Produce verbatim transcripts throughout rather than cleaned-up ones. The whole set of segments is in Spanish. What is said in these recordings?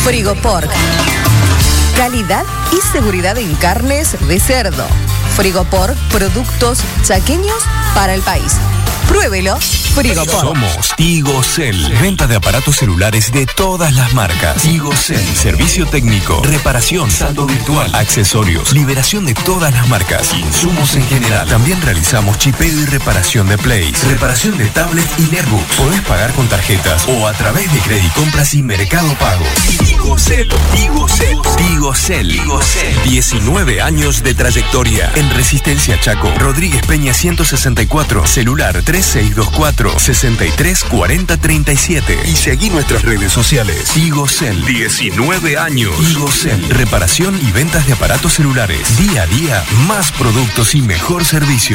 Frigopork. Calidad y seguridad en carnes de cerdo. Frigopork, productos chaqueños para el país. Pruébelo. Frigopork. Somos Tigocel. Venta de aparatos celulares de todas las marcas. Tigocel. Servicio técnico, reparación, saldo virtual, accesorios, liberación de todas las marcas, insumos en general. También realizamos chipeo y reparación de plays, reparación de tablet y netbooks. Podés pagar con tarjetas o a través de Credicompras y Mercado Pago. Tigocel. Tigocel. Tigocel. Tigocel. diecinueve años de trayectoria. En Resistencia Chaco. Rodríguez Peña ciento sesenta y cuatro. Celular tres seis dos cuatro, seis tres cuatro cero tres siete. Y seguí nuestras redes sociales. Tigocel. diecinueve años. Tigocel. Reparación y ventas de aparatos celulares. Día a día, más productos y mejor servicio.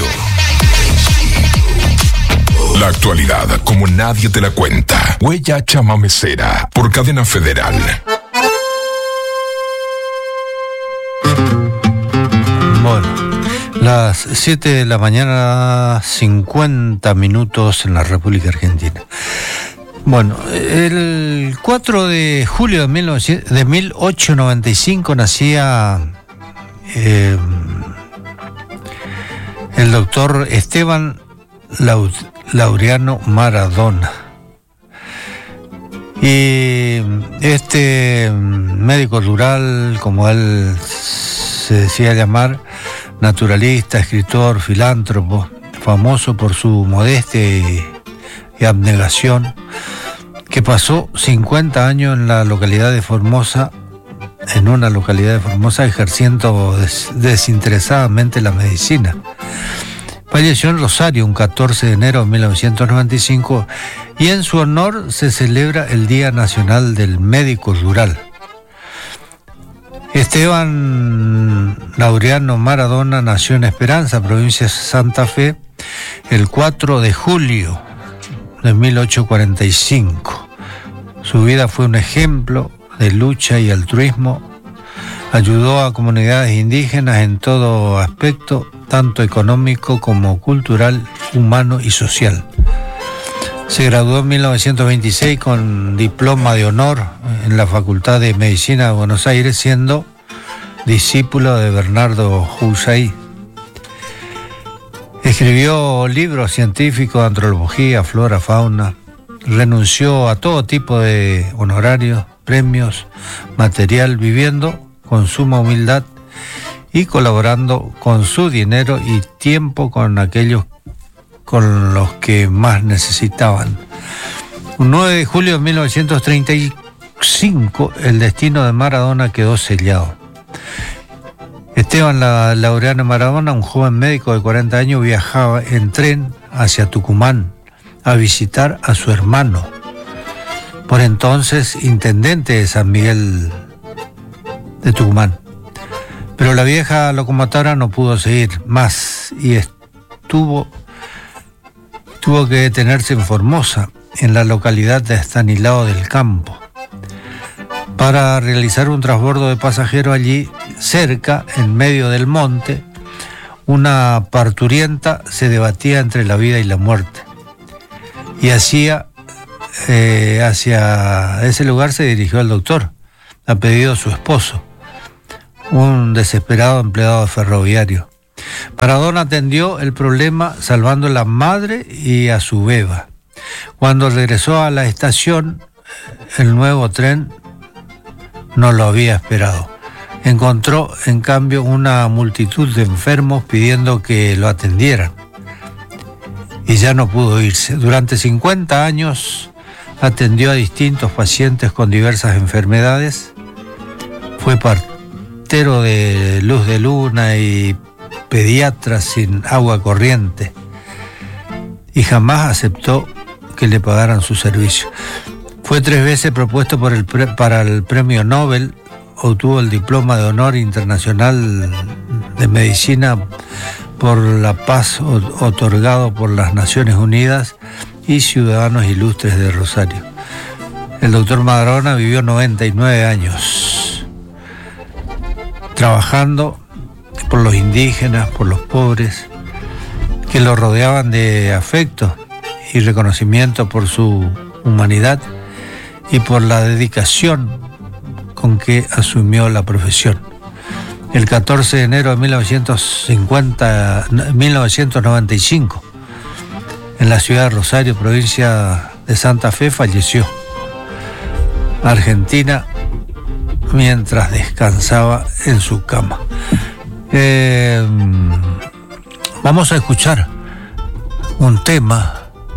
La actualidad como nadie te la cuenta. Huella Chamamecera por Cadena Federal. Bueno, las siete de la mañana, cincuenta minutos en la República Argentina. Bueno, el cuatro de julio de, mil ochocientos noventa y cinco nacía eh, el doctor Esteban Laureano Maradona. Y este médico rural, como él se decía llamar, naturalista, escritor, filántropo, famoso por su modestia y, y abnegación, que pasó cincuenta años en la localidad de Formosa, en una localidad de Formosa, ejerciendo des, desinteresadamente la medicina. Falleció en Rosario un catorce de enero de mil novecientos noventa y cinco y en su honor se celebra el Día Nacional del Médico Rural. Esteban Laureano Maradona nació en Esperanza, provincia de Santa Fe, el cuatro de julio de mil ochocientos cuarenta y cinco. Su vida fue un ejemplo de lucha y altruismo. Ayudó a comunidades indígenas en todo aspecto, tanto económico como cultural, humano y social. Se graduó en mil novecientos veintiséis con diploma de honor en la Facultad de Medicina de Buenos Aires, siendo discípulo de Bernardo Houssay. Escribió libros científicos de antropología, flora, fauna. Renunció a todo tipo de honorarios, premios, material, viviendo con suma humildad y colaborando con su dinero y tiempo con aquellos con los que más necesitaban. Un nueve de julio de mil novecientos treinta y cinco, el destino de Maradona quedó sellado. Esteban Laureano Maradona, un joven médico de cuarenta años, viajaba en tren hacia Tucumán a visitar a su hermano, por entonces intendente de San Miguel de Tucumán. Pero la vieja locomotora no pudo seguir más y estuvo tuvo que detenerse en Formosa, en la localidad de Estanislao del Campo, para realizar un transbordo de pasajeros. Allí, cerca, en medio del monte, una parturienta se debatía entre la vida y la muerte. Y hacia, eh, hacia ese lugar se dirigió el doctor, a pedido de su esposo, un desesperado empleado ferroviario. Maradona atendió el problema salvando a la madre y a su beba. Cuando regresó a la estación, el nuevo tren no lo había esperado. Encontró, en cambio, una multitud de enfermos pidiendo que lo atendieran. Y ya no pudo irse. Durante cincuenta años atendió a distintos pacientes con diversas enfermedades. Fue partero de Luz de Luna y pediatra sin agua corriente. Y jamás aceptó que le pagaran su servicio. Fue tres veces propuesto por el pre- para el premio Nobel. Obtuvo el diploma de honor internacional de medicina por la paz otorgado por las Naciones Unidas y Ciudadanos Ilustres de Rosario. El doctor Maradona vivió noventa y nueve años trabajando por los indígenas, por los pobres, que lo rodeaban de afecto y reconocimiento por su humanidad y por la dedicación con que asumió la profesión. El catorce de enero de mil novecientos noventa y cinco, en la ciudad de Rosario, provincia de Santa Fe, falleció. Argentina, mientras descansaba en su cama. Eh, vamos a escuchar un tema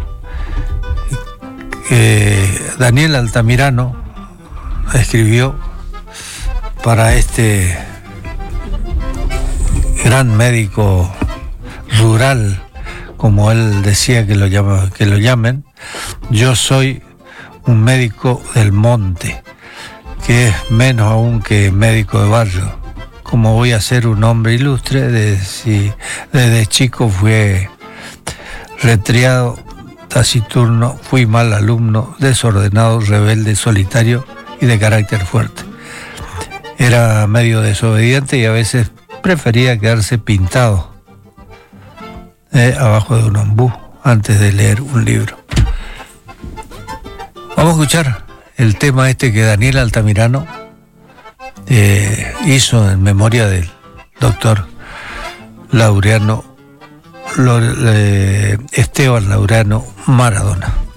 que Daniel Altamirano escribió para este gran médico rural, como él decía que lo, llama, que lo llamen. Yo soy un médico del monte, que es menos aún que médico de barrio. Como voy a ser un hombre ilustre, desde, si, desde chico fui retriado, taciturno, fui mal alumno, desordenado, rebelde, solitario y de carácter fuerte. Era medio desobediente y a veces prefería quedarse pintado eh, abajo de un ombú antes de leer un libro. Vamos a escuchar el tema este que Daniel Altamirano eh, hizo en memoria del doctor Laureano, eh, Esteban Laureano Maradona.